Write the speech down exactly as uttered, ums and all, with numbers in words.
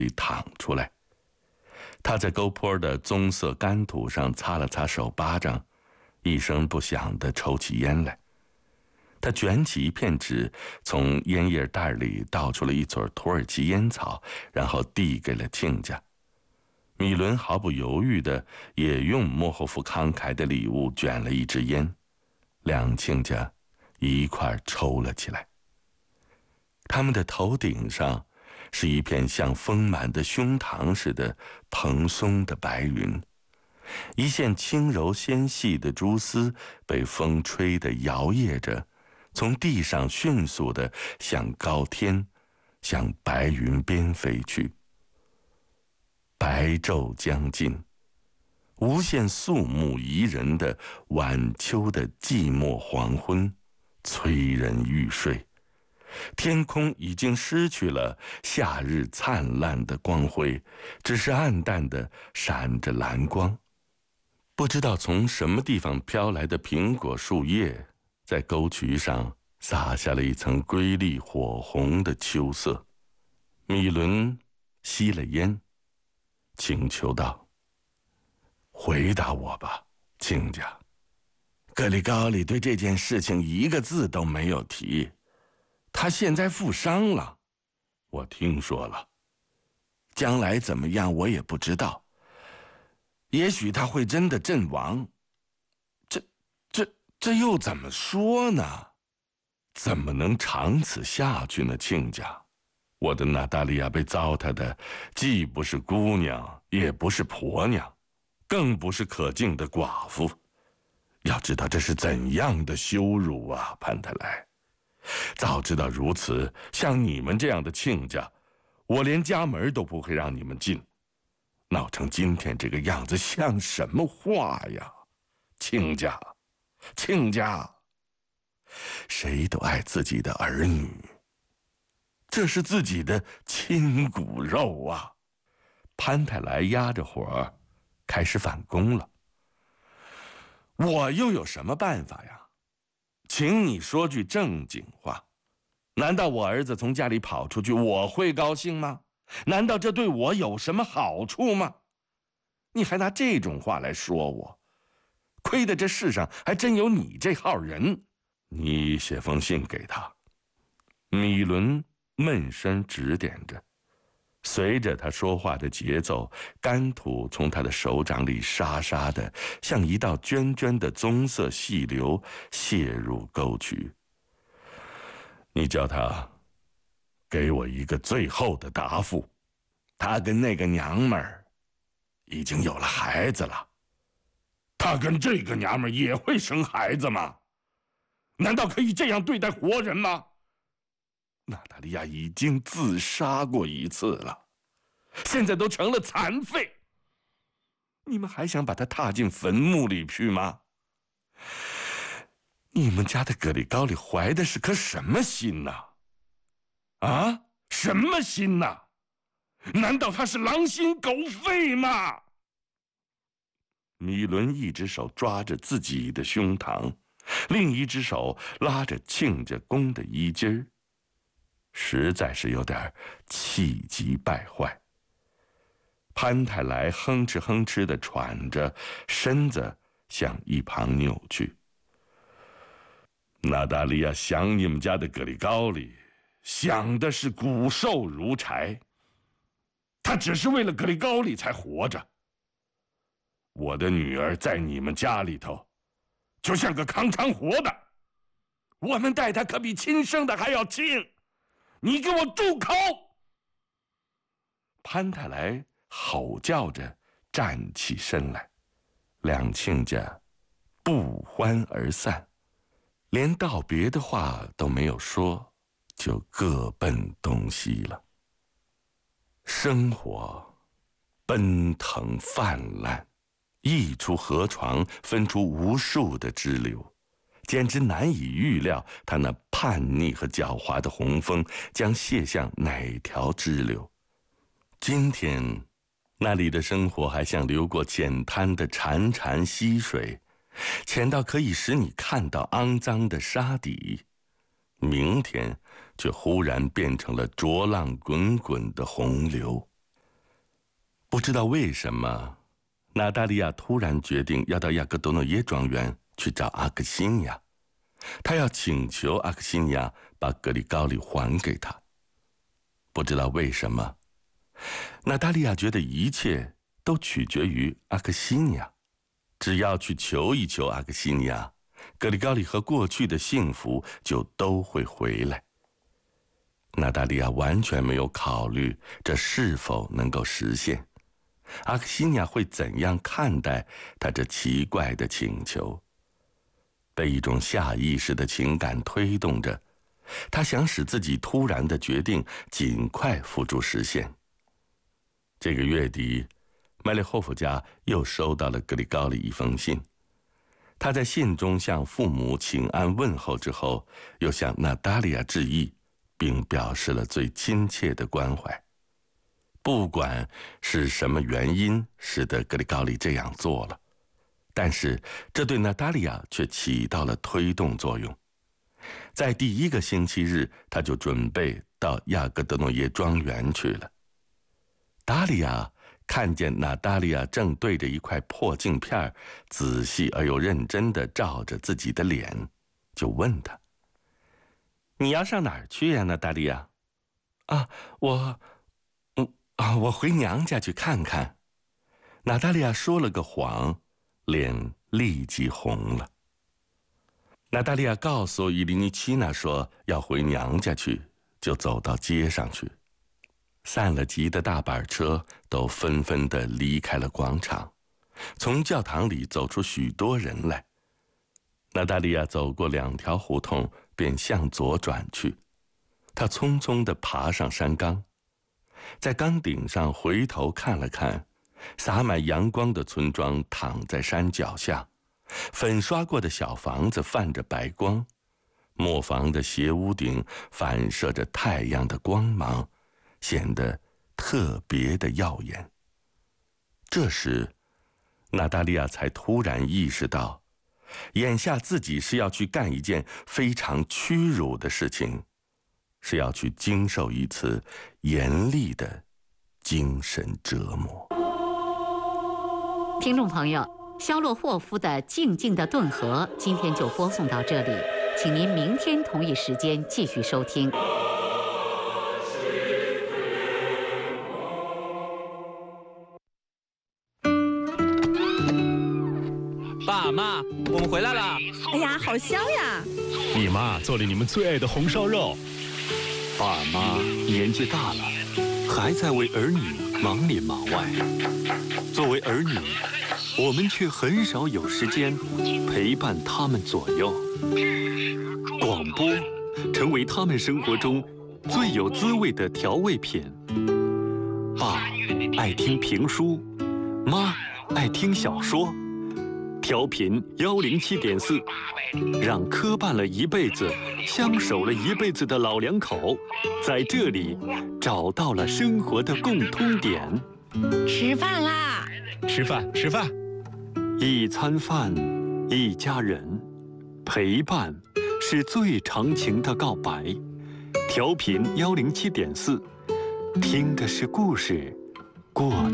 里淌出来。他在沟坡的棕色干土上擦了擦手巴掌，一声不响地抽起烟来。他卷起一片纸，从烟叶袋里倒出了一撮土耳其烟草，然后递给了亲家。米伦毫不犹豫地也用莫霍夫慷慨的礼物卷了一支烟，两亲家一块抽了起来。他们的头顶上是一片像丰满的胸膛似的蓬松的白云，一线轻柔纤细的蛛丝被风吹得摇曳着，从地上迅速地向高天，向白云边飞去。白昼将近，无限肃穆宜人的晚秋的寂寞黄昏，催人欲睡。天空已经失去了夏日灿烂的光辉，只是暗淡地闪着蓝光。不知道从什么地方飘来的苹果树叶，在沟渠上洒下了一层瑰丽火红的秋色。米伦吸了烟，请求道：“回答我吧，亲家。格里高里对这件事情一个字都没有提。他现在负伤了，我听说了。将来怎么样我也不知道。也许他会真的阵亡。这、这、这又怎么说呢？怎么能长此下去呢，亲家？我的娜达莉亚被糟蹋的，既不是姑娘，也不是婆娘，更不是可敬的寡妇。要知道这是怎样的羞辱啊，潘特莱！早知道如此，像你们这样的亲家，我连家门都不会让你们进。闹成今天这个样子，像什么话呀？亲家，亲家，谁都爱自己的儿女，这是自己的亲骨肉啊！潘太来压着火，开始反攻了。我又有什么办法呀？请你说句正经话，难道我儿子从家里跑出去，我会高兴吗？难道这对我有什么好处吗？你还拿这种话来说我，亏得这世上还真有你这号人。你写封信给他。米伦闷声指点着，随着他说话的节奏，干土从他的手掌里沙沙的，像一道涓涓的棕色细流泻入沟渠。你叫他给我一个最后的答复。他跟那个娘们儿已经有了孩子了。他跟这个娘们儿也会生孩子吗？难道可以这样对待活人吗？娜塔莉亚已经自杀过一次了，现在都成了残废。你们还想把她踏进坟墓里去吗？你们家的格里高里怀的是颗什么心呐？啊，什么心呐？难道他是狼心狗肺吗？米伦一只手抓着自己的胸膛，另一只手拉着亲家公的衣襟儿，实在是有点气急败坏。潘太来哼哧哼哧地喘着，身子向一旁扭去。娜达莉亚想你们家的格里高里，想的是骨瘦如柴。他只是为了格里高里才活着。我的女儿在你们家里头，就像个康常活的，我们待她可比亲生的还要亲。你给我住口！潘太来吼叫着站起身来，两亲家不欢而散，连道别的话都没有说，就各奔东西了。生活奔腾泛滥，溢出河床，分出无数的支流，简直难以预料他那叛逆和狡猾的洪峰将泻向哪条支流。今天那里的生活还像流过浅滩的潺潺溪水，浅到可以使你看到肮脏的沙底。明天却忽然变成了浊浪滚滚的洪流。 不知道为什么，娜达莉亚突然决定要到亚格多诺耶庄园去找阿克西尼亚，她要请求阿克西尼亚把格里高利还给她。不知道为什么，娜达莉亚觉得一切都取决于阿克西尼亚，只要去求一求阿克西尼亚，格里高利和过去的幸福就都会回来。娜达莉亚完全没有考虑这是否能够实现，阿克西尼亚会怎样看待她这奇怪的请求。被一种下意识的情感推动着，她想使自己突然的决定尽快付诸实现。这个月底，麦列霍夫家又收到了格里高利一封信。他在信中向父母请安问候之后，又向娜达莉亚致意，并表示了最亲切的关怀。不管是什么原因使得格里高利这样做了，但是这对娜达莉亚却起到了推动作用。在第一个星期日，他就准备到亚格德诺耶庄园去了。达莉亚看见娜达莉亚正对着一块破镜片，仔细而又认真地照着自己的脸，就问她：“你要上哪儿去呀，娜达莉亚？”“啊，我，嗯啊，我回娘家去看看。”娜达莉亚说了个谎，脸立即红了。娜达莉亚告诉伊琳尼奇娜说要回娘家去，就走到街上去。散了集的大板车都纷纷地离开了广场，从教堂里走出许多人来。娜达莉亚走过两条胡同，便向左转去。她匆匆地爬上山岗，在岗顶上回头看了看，洒满阳光的村庄躺在山脚下，粉刷过的小房子泛着白光，磨房的斜屋顶反射着太阳的光芒，显得特别的耀眼。这时，娜达莉亚才突然意识到，眼下自己是要去干一件非常屈辱的事情，是要去经受一次严厉的精神折磨。 听众朋友，肖洛霍夫的《静静的顿河》今天就播送到这里，请您明天同一时间继续收听。 爸妈，我们回来了！ 哎呀，好香呀！ 你妈做了你们最爱的红烧肉。 爸妈年纪大了，还在为儿女忙里忙外。作为儿女，我们却很少有时间陪伴他们左右。广播成为他们生活中最有滋味的调味品。爸爱听评书，妈爱听小说。调频幺零七点四，让磕绊了一辈子、相守了一辈子的老两口，在这里找到了生活的共通点。 吃饭啦！ 吃饭，吃饭。 一餐饭，一家人，陪伴是最长情的告白。调频幺零七点四，听的是故事，过